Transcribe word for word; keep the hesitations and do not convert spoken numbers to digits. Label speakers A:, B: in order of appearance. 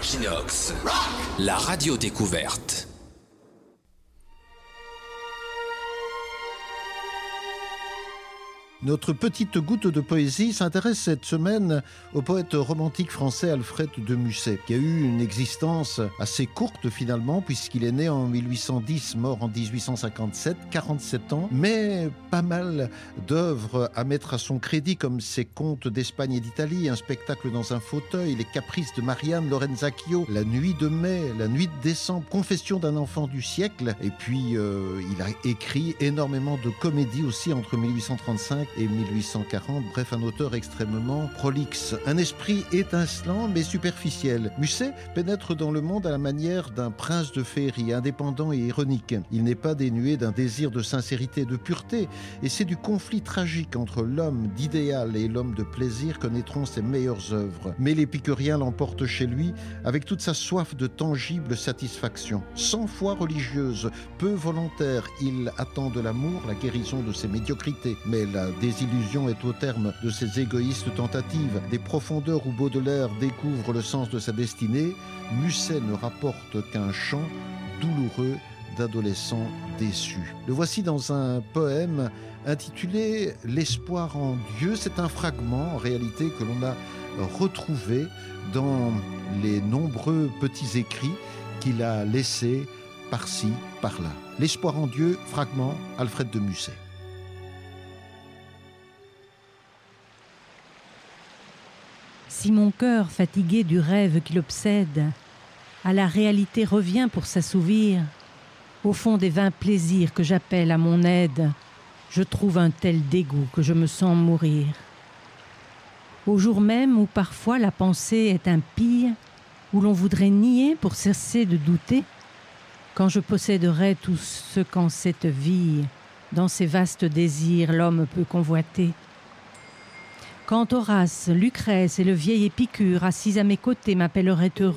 A: Equinox, la radio découverte.
B: Notre petite goutte de poésie s'intéresse cette semaine au poète romantique français Alfred de Musset, qui a eu une existence assez courte finalement, puisqu'il est né en mille huit cent dix, mort en dix-huit cent cinquante-sept, quarante-sept ans, mais pas mal d'œuvres à mettre à son crédit, comme ses contes d'Espagne et d'Italie, Un spectacle dans un fauteuil, Les caprices de Marianne Lorenzacchio, La nuit de mai, La nuit de décembre, Confession d'un enfant du siècle, et puis euh, il a écrit énormément de comédies aussi entre mille huit cent trente-cinq et mille huit cent quarante, bref, un auteur extrêmement prolixe. Un esprit étincelant mais superficiel. Musset pénètre dans le monde à la manière d'un prince de féerie, indépendant et ironique. Il n'est pas dénué d'un désir de sincérité et de pureté, et c'est du conflit tragique entre l'homme d'idéal et l'homme de plaisir que naîtront ses meilleures œuvres. Mais l'épicurien l'emporte chez lui avec toute sa soif de tangible satisfaction. Cent fois religieuse, peu volontaire, il attend de l'amour la guérison de ses médiocrités, mais la désillusion est au terme de ses égoïstes tentatives. Des profondeurs où Baudelaire découvre le sens de sa destinée, Musset ne rapporte qu'un chant douloureux d'adolescents déçus. Le voici dans un poème intitulé « L'espoir en Dieu ». C'est un fragment, en réalité, que l'on a retrouvé dans les nombreux petits écrits qu'il a laissés par-ci, par-là. « L'espoir en Dieu », fragment, Alfred de Musset.
C: Si mon cœur, fatigué du rêve qui l'obsède, à la réalité revient pour s'assouvir, au fond des vains plaisirs que j'appelle à mon aide, je trouve un tel dégoût que je me sens mourir. Au jour même où parfois la pensée est impie, où l'on voudrait nier pour cesser de douter, quand je posséderai tout ce qu'en cette vie, dans ces vastes désirs, l'homme peut convoiter. Quand Horace, Lucrèce et le vieil Épicure, assis à mes côtés, m'appelleraient heureux,